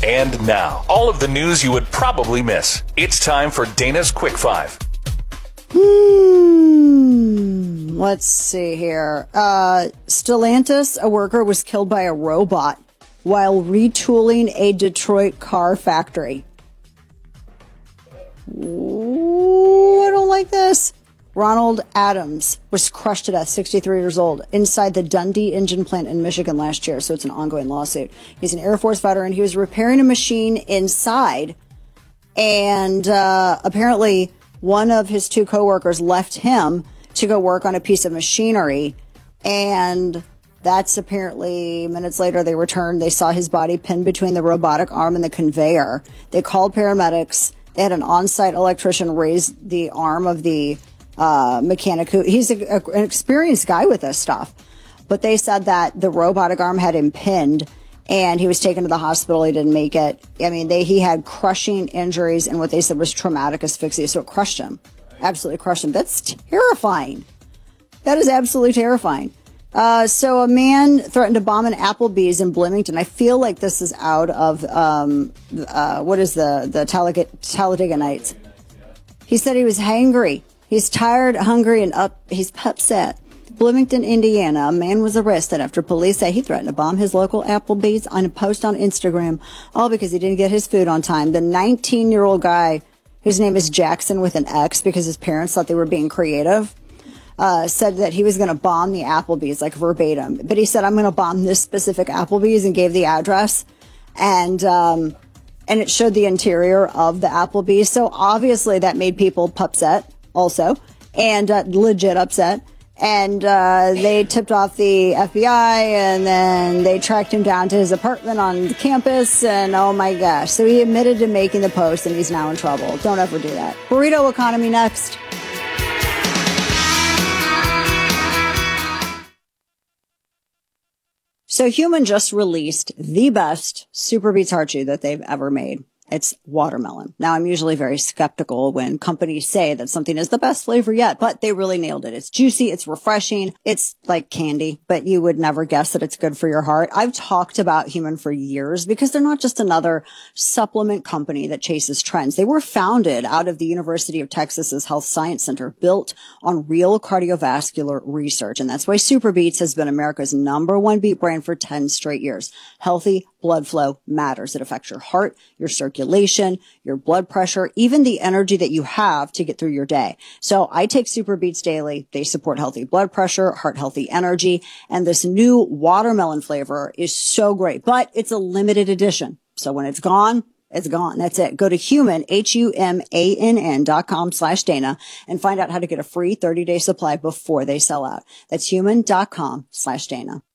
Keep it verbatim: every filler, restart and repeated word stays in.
And now, all of the news you would probably miss. It's time for Dana's Quick Five. Hmm. Let's see here. Uh, Stellantis, a worker, was killed by a robot while retooling a Detroit car factory. Ooh, I don't like this. Ronald Adams was crushed to death, sixty-three years old, inside the Dundee engine plant in Michigan last year. So it's an ongoing lawsuit. He's an Air Force veteran. He was repairing a machine inside, and uh, apparently one of his two coworkers left him to go work on a piece of machinery, and that's apparently minutes later they returned. They saw his body pinned between the robotic arm and the conveyor. They called paramedics. They had an on-site electrician raise the arm of the uh, mechanic who he's a, a, an experienced guy with this stuff. But they said that the robotic arm had him pinned and he was taken to the hospital. He didn't make it. I mean, they, he had crushing injuries and what they said was traumatic asphyxia. So it crushed him, absolutely crushed him. That's terrifying. That is absolutely terrifying. Uh, so a man threatened to bomb an Applebee's in Bloomington. I feel like this is out of, um, uh, what is the, the Talladega, Talladega Nights. He said he was hangry. He's tired, hungry, and up. He's upset. Bloomington, Indiana, a man was arrested after police say he threatened to bomb his local Applebee's on a post on Instagram, all because he didn't get his food on time. The nineteen-year-old guy, whose name is Jackson with an X because his parents thought they were being creative, Uh, said that he was going to bomb the Applebee's, like verbatim. But he said, I'm going to bomb this specific Applebee's, and gave the address. And um, and it showed the interior of the Applebee's. So obviously that made people upset also, and uh, legit upset. And uh, they tipped off the F B I, and then they tracked him down to his apartment on the campus. And oh my gosh. So he admitted to making the post, and he's now in trouble. Don't ever do that. Burrito economy next. So Human just released the best Super Beets Heart Chew that they've ever made. It's watermelon. Now, I'm usually very skeptical when companies say that something is the best flavor yet, but they really nailed it. It's juicy. It's refreshing. It's like candy, but you would never guess that it's good for your heart. I've talked about Human for years because they're not just another supplement company that chases trends. They were founded out of the University of Texas's Health Science Center, built on real cardiovascular research. And that's why Super Beets has been America's number one beet brand for ten straight years. Healthy blood flow matters. It affects your heart, your circulation, your blood pressure, even the energy that you have to get through your day. So I take Super Beets daily. They support healthy blood pressure, heart healthy energy, and this new watermelon flavor is so great, but it's a limited edition. So when it's gone, it's gone. That's it. Go to human, H U M A N N dot com slash Dana and find out how to get a free thirty day supply before they sell out. That's human dot com slash Dana.